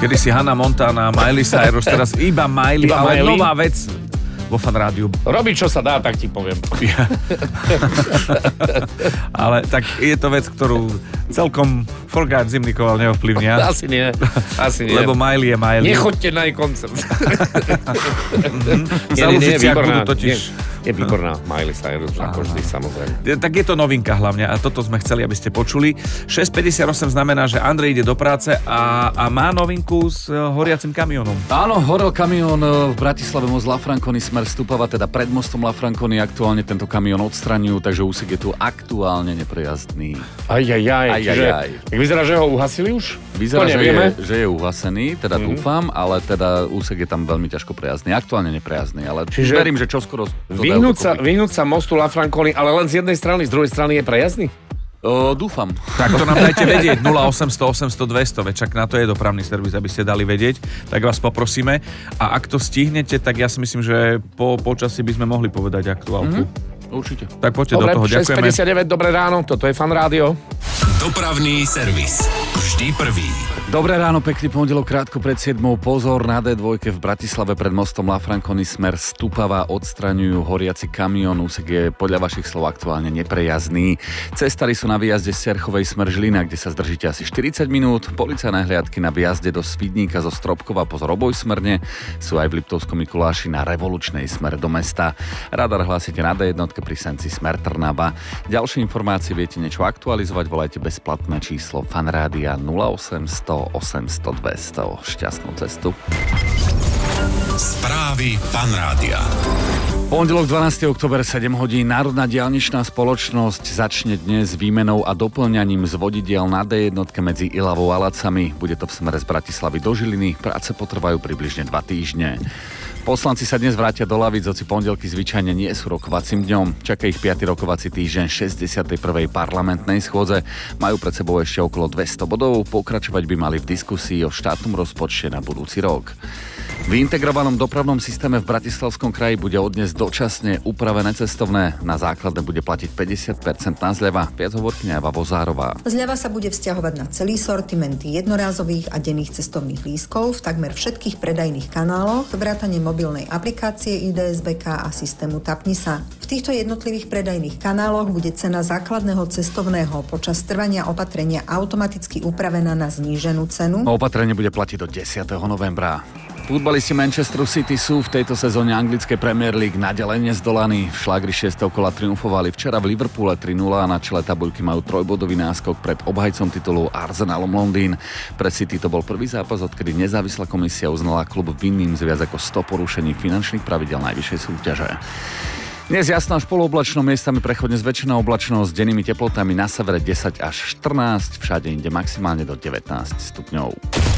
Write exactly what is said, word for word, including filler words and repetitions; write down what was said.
Kedy si Hannah Montana, Miley Cyrus, teraz iba Miley, Iba ale Miley? nová vec vo Fan rádiu. Robí, čo sa dá, tak ti poviem. Ale tak je to vec, ktorú celkom Forgát Zimnikoval neovplyvnia. Asi nie, asi nie. Lebo Miley je Miley. Nechoďte na jej koncert. Za Lužiciach budú totiž... Je, je výborná Miley Cyrus, ako vždy, samozrejme. Tak je to novinka hlavne a toto sme chceli, aby ste počuli. šesť päťdesiatosem znamená, že Andrej ide do práce a, a má novinku s horiacim kamionom. Áno, horel kamión v Bratislave most Lafranconi smer Stupava, teda pred mostom Lafranconi. Aktuálne tento kamión odstraňujú, takže úsek je tu aktuálne neprejazdný. Aj, aj, aj. Aj, Čiže, aj, aj. tak vyzerá, že ho uhasili už? Vyzerá, To že nevieme. je, že je uhasený, teda mm-hmm. dúfam, ale teda úsek je tam veľmi ťažko prejazdný. Aktuálne neprejazdný, ale Čiže verím, že čoskoro... to dajú Vyhnúť sa, dokopy. vyhnúť sa mostu Lafranconi, ale len z jednej strany, z druhej strany je prejazdný? O, dúfam. Tak to nám dajte vedieť. nula osemsto osemsto dvesto, veď čak na to je dopravný servis, aby ste dali vedieť. Tak vás poprosíme. A ak to stihnete, tak ja si myslím, že po počasí by sme mohli povedať aktuálku. Mm-hmm. Určite. Tak poďte Dobre, do toho. šesť Ďakujeme. päťdesiatdeväť, dobré ráno, toto je Fan rádio. Dopravný servis. Vždy prvý. Dobré ráno, pekný pondelok, krátko pred siedmou. Pozor, na dé dva v Bratislave pred mostom Lafranconi smer Stupava odstraňujú horiaci kamión. Úsek je podľa vašich slov aktuálne neprejazdný. Cestári sú na výjazde z Cerchovej smer Žilina, kde sa zdržíte asi štyridsať minút. Policajné hliadky na výjazde do Svidníka zo Stropkova pozor obojsmerne sú aj v Liptovskom Mikuláši na Revolučnej smer do mesta. Radar hlásite na dé jedna pri Senci smer Trnava. Ďalšie informácie viete niečo aktualizovať, volajte bezplatné číslo Fanrádia nula osemsto osemsto dvesto. Šťastnú cestu. Správy Fan rádia. Pondelok dvanásteho október sedem hodín. Národná diaľničná spoločnosť začne dnes výmenou a doplňaním z vodidiel na dé jedna medzi Ilavou a Lacami. Bude to v smere z Bratislavy do Žiliny. Práce potrvajú približne dva týždne. Poslanci sa dnes vrátia do lavíc, hoci pondelky zvyčajne nie sú rokovacím dňom. Čaká ich piaty rokovací týždeň šesťdesiatej prvej parlamentnej schôdze. Majú pred sebou ešte okolo dvesto bodov. Pokračovať by mali v diskusii o štátnom rozpočte na budúci rok. V integrovanom dopravnom systéme v Bratislavskom kraji bude odnes dočasne upravené cestovné. Na základne bude platiť päťdesiat percent zľava. Viac hovorkyňa Eva Vozárová. Zľava sa bude vzťahovať na celý sortiment jednorázových a denných cestovných lístkov v takmer všetkých predajných kanáloch, vrátane mobilnej aplikácie í dé es bé ká a systému Tapni sa. V týchto jednotlivých predajných kanáloch bude cena základného cestovného počas trvania opatrenia automaticky upravená na zníženú cenu. Opatrenie bude platiť do desiateho novembra. Futbalisti Manchesteru City sú v tejto sezóne anglickej Premier League naďalej nezdolaní. V šlágri šiesteho kola triumfovali včera v Liverpoole tri nula a na čele tabuľky majú trojbodový náskok pred obhajcom titulu Arsenalom Londýn. Pre City to bol prvý zápas, odkedy nezávislá komisia uznala klub vinným z viac ako sto porušení finančných pravidiel najvyššej súťaže. Dnes jasno až polooblačno, miestami prechodne zväčšená oblačnosť s dennými teplotami na severe desať až štrnásť, všade inde maximálne do devätnásť stupňov.